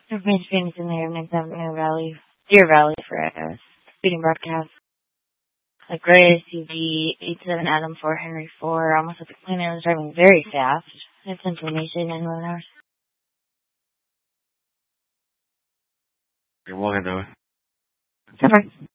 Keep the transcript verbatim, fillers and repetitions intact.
Information being in there, next Avenue Valley, Deer Valley for a speeding broadcast. Like Gray C G eighty-seven Adam four Henry four, almost at the cleaner, was driving very fast. It's information in one hour. You're welcome, though. Super.